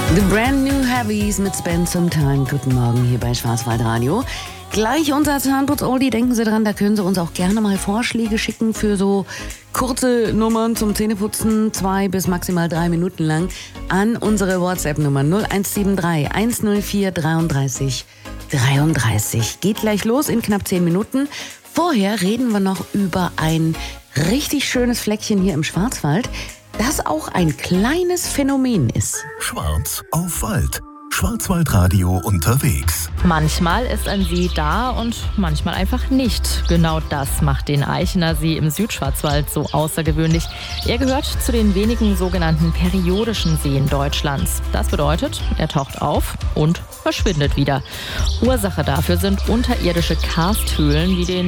The Brand New Heavies mit Spend Some Time. Guten Morgen hier bei Schwarzwaldradio. Gleich unser Zahnputz-Oldie. Denken Sie dran, da können Sie uns auch gerne mal Vorschläge schicken für so kurze Nummern zum Zähneputzen, 2 bis maximal 3 Minuten lang, an unsere WhatsApp-Nummer 0173 104 33 33. Geht gleich los in knapp 10 Minuten. Vorher reden wir noch über ein richtig schönes Fleckchen hier im Schwarzwald, das auch ein kleines Phänomen ist. Schwarz auf Wald. Schwarzwaldradio unterwegs. Manchmal ist ein See da und manchmal einfach nicht. Genau das macht den Eichener See im Südschwarzwald so außergewöhnlich. Er gehört zu den wenigen sogenannten periodischen Seen Deutschlands. Das bedeutet, er taucht auf und verschwindet wieder. Ursache dafür sind unterirdische Karsthöhlen wie den